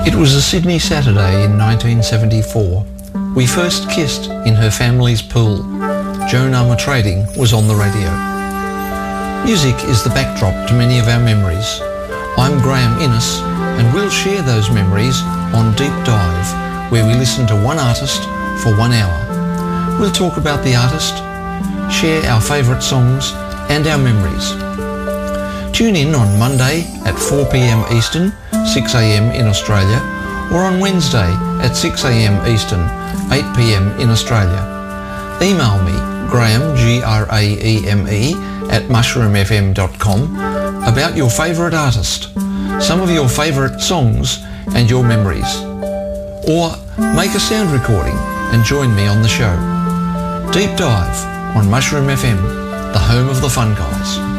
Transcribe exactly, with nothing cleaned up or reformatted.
It was a Sydney Saturday in nineteen seventy-four. We first kissed in her family's pool. Joan Armatrading was on the radio. Music is the backdrop to many of our memories. I'm Graham Innes, and we'll share those memories on Deep Dive, where we listen to one artist for one hour. We'll talk about the artist, share our favourite songs and our memories. Tune in on Monday at four p m Eastern, six a m in Australia, or on Wednesday at six a m Eastern, eight p m in Australia. Email me, Graham, G R A E M E, at mushroom f m dot com about your favourite artist, some of your favourite songs and your memories. Or make a sound recording and join me on the show. Deep Dive on Mushroom F M, the home of the fun guys.